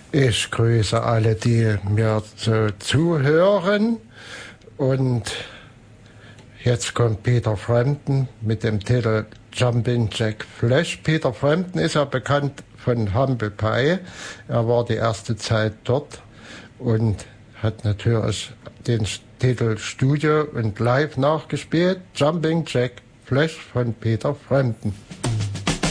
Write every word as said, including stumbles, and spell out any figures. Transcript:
Ich grüße alle, die mir so zuhören. Und jetzt kommt Peter Frampton mit dem Titel Jumping Jack Flash. Peter Frampton ist ja bekannt von Humble Pie. Er war die erste Zeit dort und hat natürlich den Titel Studio und Live nachgespielt. Jumping Jack Flash von Peter Frampton.